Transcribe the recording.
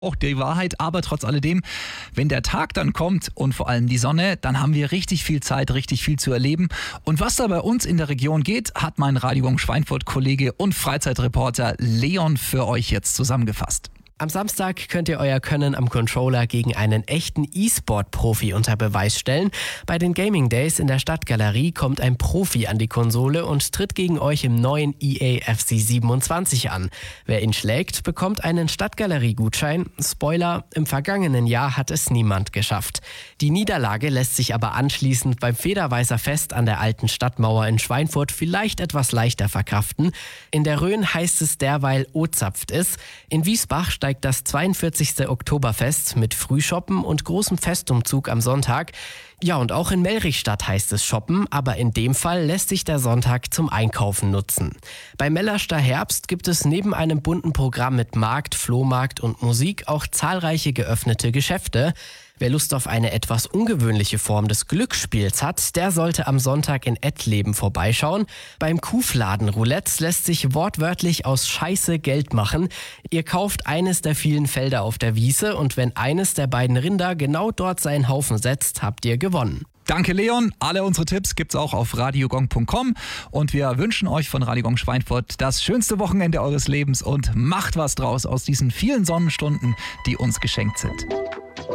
Auch die Wahrheit, aber trotz alledem, wenn der Tag dann kommt und vor allem die Sonne, dann haben wir richtig viel Zeit, richtig viel zu erleben. Und was da bei uns in der Region geht, hat mein Radio Schweinfurt-Kollege und Freizeitreporter Leon für euch jetzt zusammengefasst. Am Samstag könnt ihr euer Können am Controller gegen einen echten E-Sport-Profi unter Beweis stellen. Bei den Gaming Days in der Stadtgalerie kommt ein Profi an die Konsole und tritt gegen euch im neuen EA FC 27 an. Wer ihn schlägt, bekommt einen Stadtgalerie-Gutschein. Spoiler, im vergangenen Jahr hat es niemand geschafft. Die Niederlage lässt sich aber anschließend beim Federweißer Fest an der alten Stadtmauer in Schweinfurt vielleicht etwas leichter verkraften. In der Rhön heißt es derweil O-zapft es. In Wiesbach steigt das 42. Oktoberfest mit Frühshoppen und großem Festumzug am Sonntag. Ja, und auch in Mellrichstadt heißt es shoppen, aber in dem Fall lässt sich der Sonntag zum Einkaufen nutzen. Bei Mellerster Herbst gibt es neben einem bunten Programm mit Markt, Flohmarkt und Musik auch zahlreiche geöffnete Geschäfte. Wer Lust auf eine etwas ungewöhnliche Form des Glücksspiels hat, der sollte am Sonntag in Ettleben vorbeischauen. Beim Kuhfladen Roulette lässt sich wortwörtlich aus Scheiße Geld machen. Ihr kauft eines der vielen Felder auf der Wiese und wenn eines der beiden Rinder genau dort seinen Haufen setzt, habt ihr gewonnen. Danke Leon, alle unsere Tipps gibt's auch auf radiogong.com und wir wünschen euch von Radio Gong Schweinfurt das schönste Wochenende eures Lebens und macht was draus aus diesen vielen Sonnenstunden, die uns geschenkt sind.